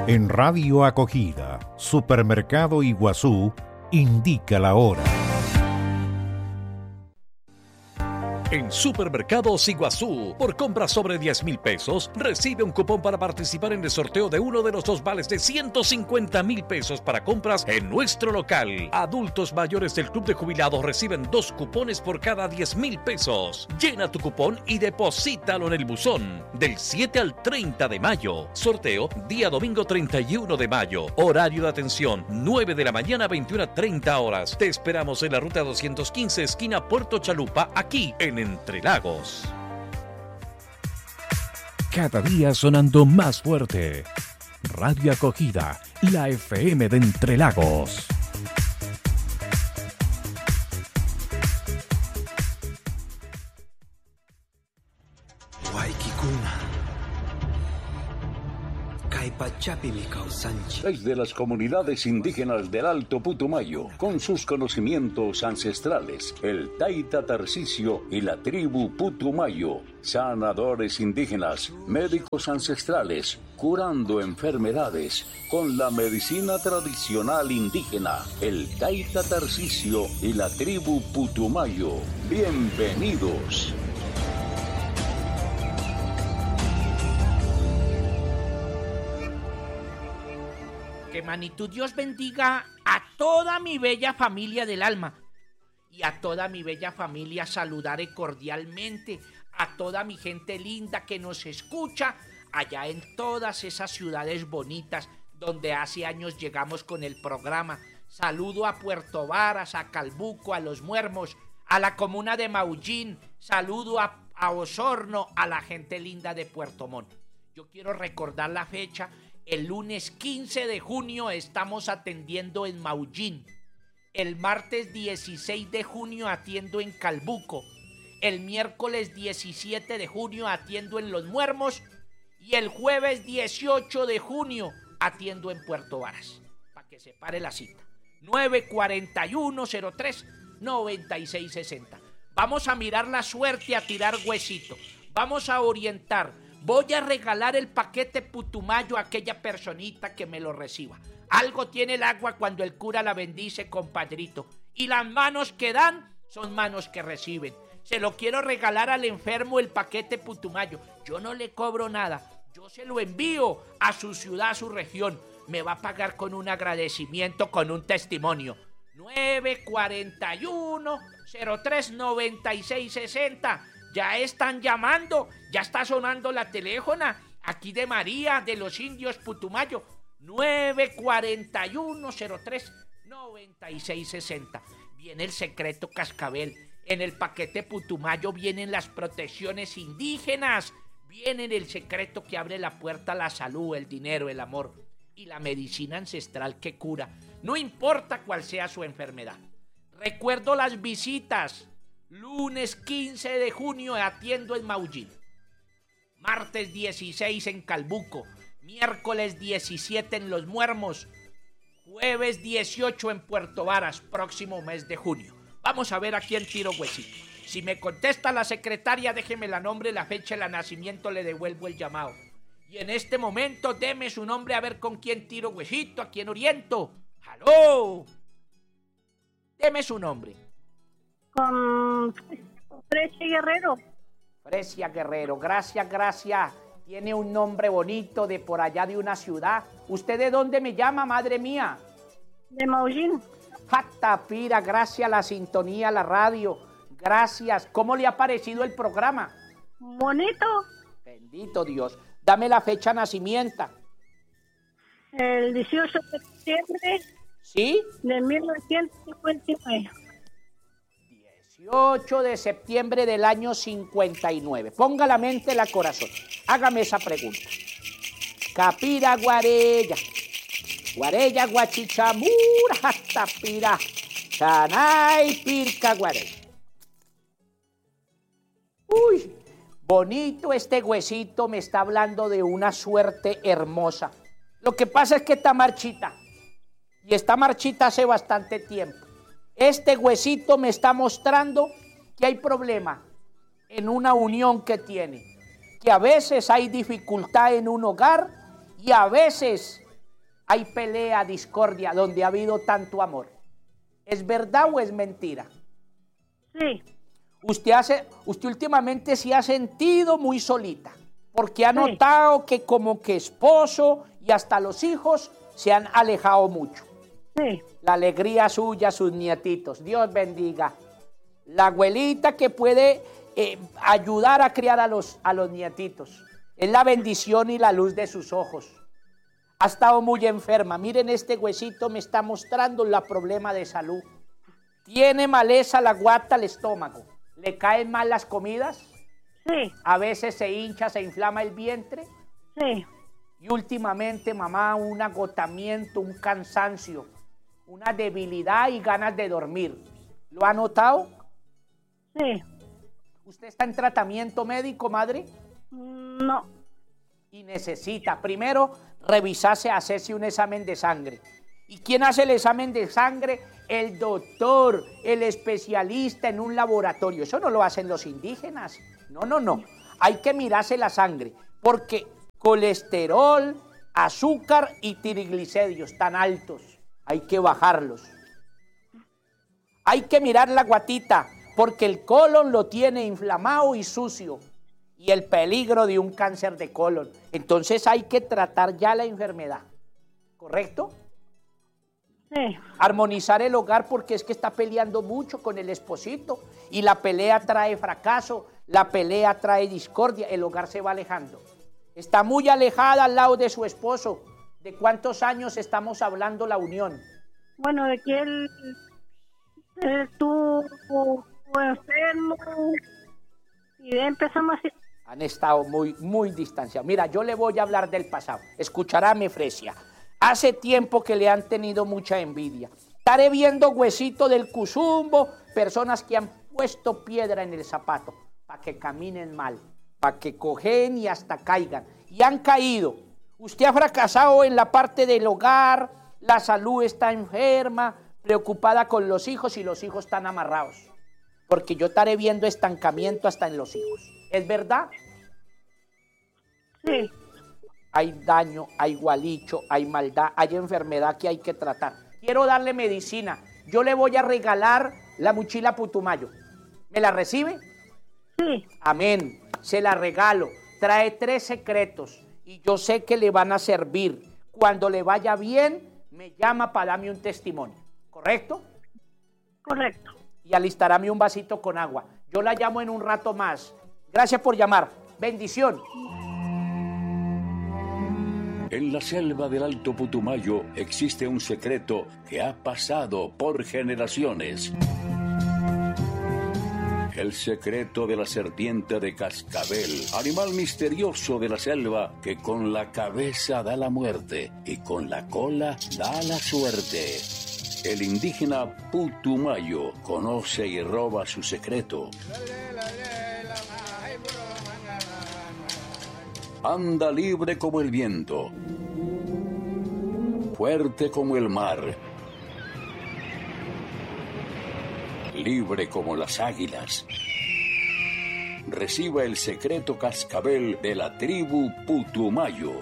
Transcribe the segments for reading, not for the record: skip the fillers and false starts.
En Radio Acogida, Supermercado Iguazú, indica la hora. En Supermercados Iguazú, por compras sobre 10,000 pesos, recibe un cupón para participar en el sorteo de uno de los 2 vales de 150,000 pesos para compras en nuestro local. Adultos mayores del Club de Jubilados reciben 2 cupones por cada 10,000 pesos. Llena tu cupón y deposítalo en el buzón del 7 al 30 de mayo. Sorteo día domingo 31 de mayo. Horario de atención 9 de la mañana a 21:30 horas. Te esperamos en la ruta 215, esquina Puerto Chalupa, aquí en Entre Lagos. Cada día sonando más fuerte. Radio Acogida, la FM de Entre Lagos. Desde las comunidades indígenas del Alto Putumayo, con sus conocimientos ancestrales, el Taita Tarcisio y la tribu Putumayo, sanadores indígenas, médicos ancestrales, curando enfermedades con la medicina tradicional indígena, el Taita Tarcisio y la tribu Putumayo. Bienvenidos. Que Manitud Dios bendiga a toda mi bella familia del alma y a toda mi bella familia saludaré cordialmente a toda mi gente linda que nos escucha allá en todas esas ciudades bonitas donde hace años llegamos con el programa. Saludo a Puerto Varas, a Calbuco, a Los Muermos, a la comuna de Maullín, saludo a Osorno, a la gente linda de Puerto Montt. Yo quiero recordar la fecha. El lunes 15 de junio estamos atendiendo en Maullín. El martes 16 de junio atiendo en Calbuco. El miércoles 17 de junio atiendo en Los Muermos. Y el jueves 18 de junio atiendo en Puerto Varas. Para que se pare la cita. 941-03-9660. Vamos a mirar la suerte, a tirar huesito. Vamos a orientar. Voy a regalar el paquete Putumayo a aquella personita que me lo reciba. Algo tiene el agua cuando el cura la bendice, compadrito. Y las manos que dan son manos que reciben. Se lo quiero regalar al enfermo el paquete Putumayo. Yo no le cobro nada. Yo se lo envío a su ciudad, a su región. Me va a pagar con un agradecimiento, con un testimonio. 941-03-9660. Ya están llamando, ya está sonando la teléfona, aquí de María, de los Indios Putumayo, 941-03-9660. Viene el secreto cascabel, en el paquete Putumayo vienen las protecciones indígenas, viene el secreto que abre la puerta a la salud, el dinero, el amor y la medicina ancestral que cura, no importa cuál sea su enfermedad. Recuerdo las visitas. Lunes 15 de junio atiendo en Maullín. Martes 16 en Calbuco. Miércoles 17 en Los Muermos. Jueves 18 en Puerto Varas, próximo mes de junio. Vamos a ver a quién tiro huesito. Si me contesta la secretaria, déjeme la nombre, la fecha de nacimiento, le devuelvo el llamado. Y en este momento, deme su nombre a ver con quién tiro huesito, a quién oriento. ¡Aló! Deme su nombre. Con Fresia Guerrero. Fresia Guerrero, gracias. Tiene un nombre bonito de por allá de una ciudad. ¿Usted de dónde me llama, madre mía? De Maullín. Fatapira, gracias a la sintonía, a la radio. Gracias. ¿Cómo le ha parecido el programa? Bonito. Bendito Dios. Dame la fecha de nacimiento. El 18 de septiembre. ¿Sí? De 1959. 18 de septiembre del año 59. Ponga la mente en la corazón. Hágame esa pregunta. Capira guarella. Guarella guachichamura tapira. Sanay pirca guarella. Uy, bonito este huesito, me está hablando de una suerte hermosa. Lo que pasa es que está marchita. Y está marchita hace bastante tiempo. Este huesito me está mostrando que hay problema en una unión que tiene, que a veces hay dificultad en un hogar y a veces hay pelea, discordia, donde ha habido tanto amor. ¿Es verdad o es mentira? Sí. Usted últimamente se ha sentido muy solita, porque ha notado que como que esposo y hasta los hijos se han alejado mucho. Sí. La alegría suya, sus nietitos. Dios bendiga. La abuelita que puede ayudar a criar a los nietitos. Es la bendición y la luz de sus ojos. Ha estado muy enferma. Miren, este huesito me está mostrando el problema de salud. Tiene maleza la guata, el estómago. ¿Le caen mal las comidas? Sí. A veces se hincha, se inflama el vientre. Sí. Y últimamente, mamá, un agotamiento, un cansancio, una debilidad y ganas de dormir. ¿Lo ha notado? Sí. ¿Usted está en tratamiento médico, madre? No. Y necesita, primero, revisarse, hacerse un examen de sangre. ¿Y quién hace el examen de sangre? El doctor, el especialista en un laboratorio. Eso no lo hacen los indígenas. No. Hay que mirarse la sangre, porque colesterol, azúcar y triglicéridos tan altos. Hay que bajarlos. Hay que mirar la guatita, porque el colon lo tiene inflamado y sucio. Y el peligro de un cáncer de colon. Entonces hay que tratar ya la enfermedad. ¿Correcto? Sí. Armonizar el hogar, porque es que está peleando mucho con el esposito. Y la pelea trae fracaso, la pelea trae discordia, el hogar se va alejando. Está muy alejada al lado de su esposo. ¿De cuántos años estamos hablando la unión? Bueno, de que él estuvo enfermo y empezamos así. Han estado muy distanciados. Mira, yo le voy a hablar del pasado. Escuchará, Fresia. Hace tiempo que le han tenido mucha envidia. Estaré viendo huesito del Cuzumbo, personas que han puesto piedra en el zapato para que caminen mal, para que cogen y hasta caigan. Y han caído. Usted ha fracasado en la parte del hogar, la salud está enferma, preocupada con los hijos y los hijos están amarrados. Porque yo estaré viendo estancamiento hasta en los hijos. ¿Es verdad? Sí. Hay daño, hay gualicho, hay maldad, hay enfermedad que hay que tratar. Quiero darle medicina. Yo le voy a regalar la mochila Putumayo. ¿Me la recibe? Sí. Amén. Se la regalo. Trae 3 secretos y yo sé que le van a servir. Cuando le vaya bien, me llama para darme un testimonio. ¿Correcto? Correcto. Y alistarame un vasito con agua. Yo la llamo en un rato más. Gracias por llamar. Bendición. En la selva del Alto Putumayo existe un secreto que ha pasado por generaciones. El secreto de la serpiente de cascabel, animal misterioso de la selva que con la cabeza da la muerte y con la cola da la suerte. El indígena Putumayo conoce y roba su secreto. Anda libre como el viento, fuerte como el mar, libre como las águilas. Reciba el secreto cascabel de la tribu Putumayo.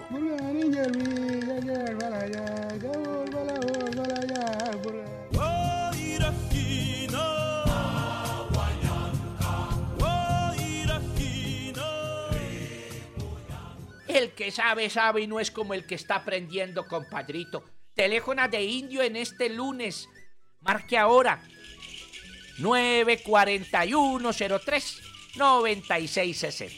El que sabe, sabe y no es como el que está aprendiendo, compadrito. Teléfono de indio en este lunes. Marque ahora. 941-03-9660.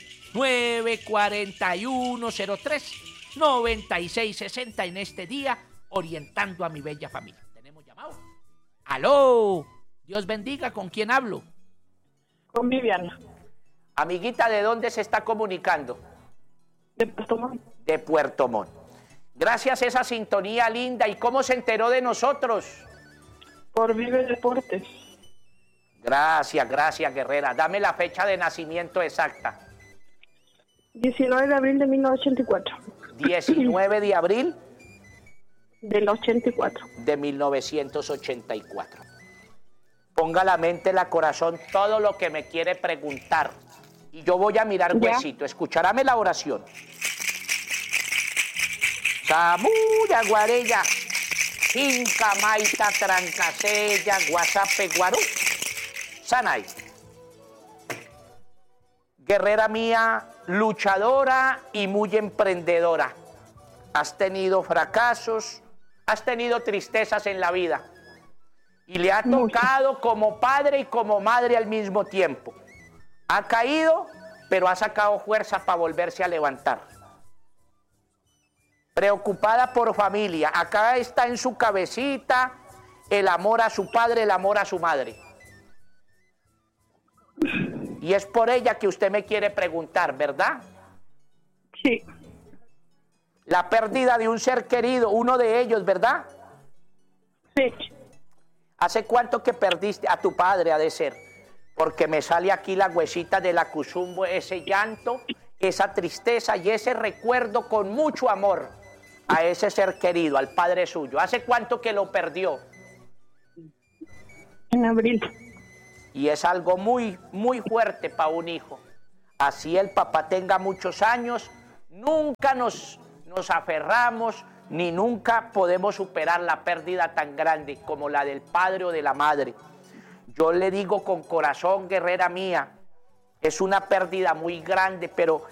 941-03-9660 en este día, orientando a mi bella familia. ¿Tenemos llamado? ¡Aló! Dios bendiga, ¿con quién hablo? Con Viviana. Amiguita, ¿de dónde se está comunicando? De Puerto Montt. De Puerto Montt. Gracias a esa sintonía linda. ¿Y cómo se enteró de nosotros? Por Vive Deportes. Gracias, guerrera. Dame la fecha de nacimiento exacta. 19 de abril de 1984. 19 de abril Del 84. de 1984. Ponga la mente, la corazón, todo lo que me quiere preguntar. Y yo voy a mirar Ya. huesito. Escucharáme la oración. Camuya, Guarella, Inca, Maita, Trancasella, Guasape, Guarú, Sanay. Guerrera mía, luchadora y muy emprendedora. Has tenido fracasos, has tenido tristezas en la vida. Y le ha tocado como padre y como madre al mismo tiempo. Ha caído, pero ha sacado fuerza para volverse a levantar. Preocupada por familia. Acá está en su cabecita el amor a su padre, el amor a su madre. Y es por ella que usted me quiere preguntar, ¿verdad? Sí. La pérdida de un ser querido, uno de ellos, ¿verdad? Sí. ¿Hace cuánto que perdiste a tu padre, ha de ser? Porque me sale aquí la huesita de la Cuzumbo, ese llanto, esa tristeza y ese recuerdo con mucho amor a ese ser querido, al padre suyo. ¿Hace cuánto que lo perdió? En abril. Y es algo muy, muy fuerte para un hijo. Así el papá tenga muchos años, nunca nos aferramos, ni nunca podemos superar la pérdida tan grande como la del padre o de la madre. Yo le digo con corazón, guerrera mía, es una pérdida muy grande, pero